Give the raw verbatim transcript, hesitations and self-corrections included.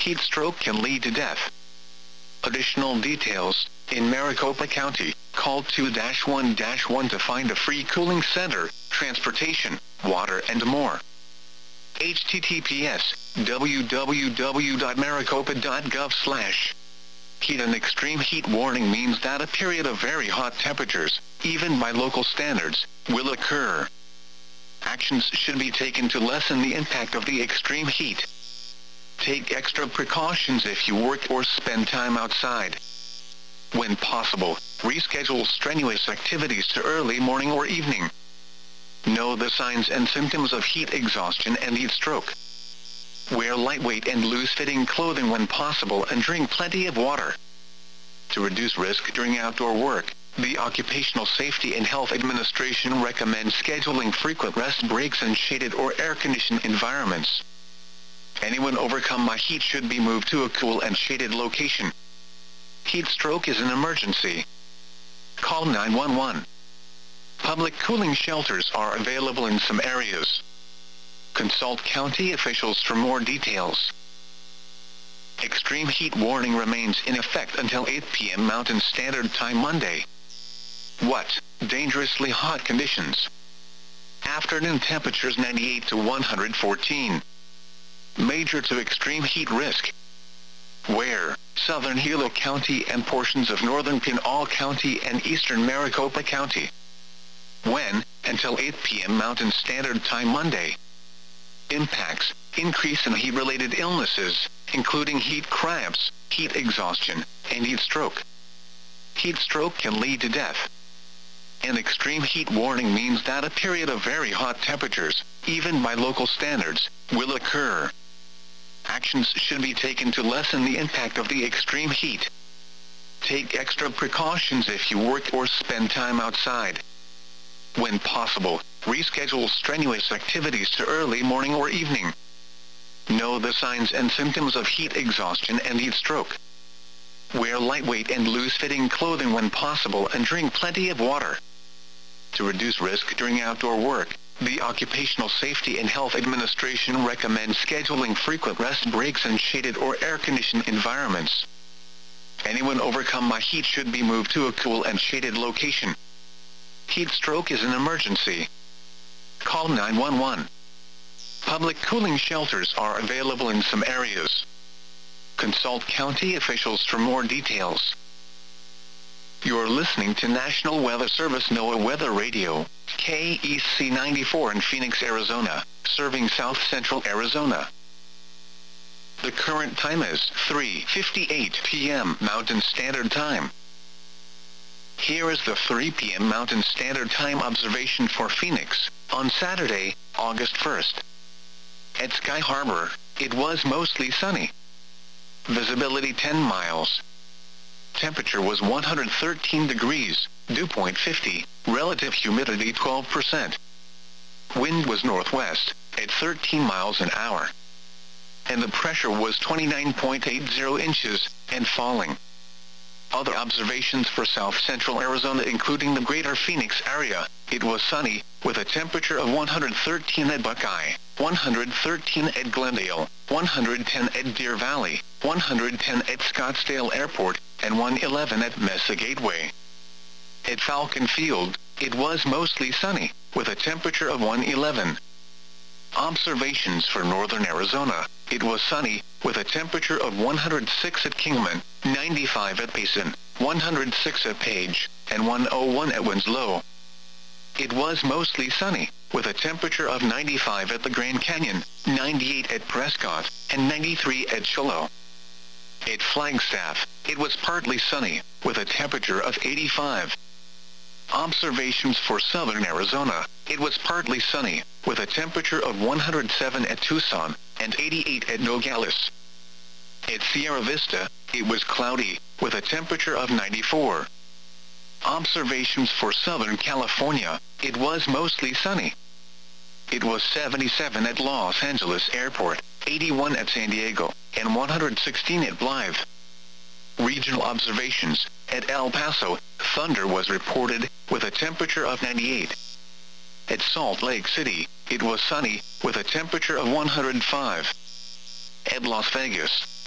Heat stroke can lead to death. Additional details: in Maricopa County, call two one one to find a free cooling center, transportation, water and more. H T T P S w w w dot maricopa dot gov slash Heat. An extreme heat warning means that a period of very hot temperatures, even by local standards, will occur. Actions should be taken to lessen the impact of the extreme heat. Take extra precautions if you work or spend time outside. When possible, reschedule strenuous activities to early morning or evening. Know the signs and symptoms of heat exhaustion and heat stroke. Wear lightweight and loose-fitting clothing when possible and drink plenty of water. To reduce risk during outdoor work, the Occupational Safety and Health Administration recommends scheduling frequent rest breaks in shaded or air-conditioned environments. Anyone overcome by heat should be moved to a cool and shaded location. Heat stroke is an emergency. Call nine one one. Public cooling shelters are available in some areas. Consult county officials for more details. Extreme heat warning remains in effect until eight p m Mountain Standard Time Monday. What? Dangerously hot conditions. Afternoon temperatures ninety-eight to one hundred fourteen. Major to extreme heat risk. Where? Southern Hilo County and portions of northern Pinal County and eastern Maricopa County. When? Until eight p m Mountain Standard Time Monday. Impacts: increase in heat-related illnesses, including heat cramps, heat exhaustion, and heat stroke. Heat stroke can lead to death. An extreme heat warning means that a period of very hot temperatures, even by local standards, will occur. Actions should be taken to lessen the impact of the extreme heat. Take extra precautions if you work or spend time outside. When possible, reschedule strenuous activities to early morning or evening. Know the signs and symptoms of heat exhaustion and heat stroke. Wear lightweight and loose-fitting clothing when possible and drink plenty of water. To reduce risk during outdoor work, the Occupational Safety and Health Administration recommends scheduling frequent rest breaks in shaded or air-conditioned environments. Anyone overcome by heat should be moved to a cool and shaded location. Heat stroke is an emergency. Call nine one one. Public cooling shelters are available in some areas. Consult county officials for more details. You're listening to National Weather Service NOAA Weather Radio, K E C ninety-four in Phoenix, Arizona, serving South Central Arizona. The current time is three fifty-eight p m Mountain Standard Time. Here is the three p m Mountain Standard Time observation for Phoenix, on Saturday, August first. At Sky Harbor, it was mostly sunny. Visibility ten miles. Temperature was one hundred thirteen degrees, dew point fifty, relative humidity twelve percent. Wind was northwest, at thirteen miles an hour. And the pressure was twenty-nine point eight zero inches, and falling. Other observations for South Central Arizona including the greater Phoenix area, it was sunny, with a temperature of one hundred thirteen at Buckeye, one hundred thirteen at Glendale, one hundred ten at Deer Valley, one hundred ten at Scottsdale Airport, and one hundred eleven at Mesa Gateway. At Falcon Field, it was mostly sunny, with a temperature of one hundred eleven. Observations for northern Arizona, it was sunny, with a temperature of one hundred six at Kingman, ninety-five at Payson, one hundred six at Page, and one hundred one at Winslow. It was mostly sunny, with a temperature of ninety-five at the Grand Canyon, ninety-eight at Prescott, and ninety-three at Shiloh. At Flagstaff, it was partly sunny, with a temperature of eighty-five. Observations for southern Arizona, it was partly sunny, with a temperature of one hundred seven at Tucson, and eighty-eight at Nogales. At Sierra Vista, it was cloudy, with a temperature of ninety-four. Observations for Southern California, it was mostly sunny. It was seventy-seven at Los Angeles Airport, eighty-one at San Diego, and one hundred sixteen at Blythe. Regional observations, at El Paso, thunder was reported, with a temperature of ninety-eight. At Salt Lake City, it was sunny, with a temperature of one hundred five. At Las Vegas,